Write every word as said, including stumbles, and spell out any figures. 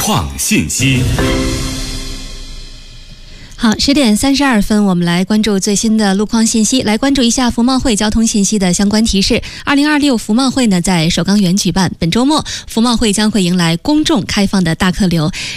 况信息。 好，十点三十二分，我们来关注最新的路况信息，来关注一下福茂会交通信息的相关提示。二零二六福茂会呢在首钢园举办，本周末福茂会将会迎来公众开放的大客流。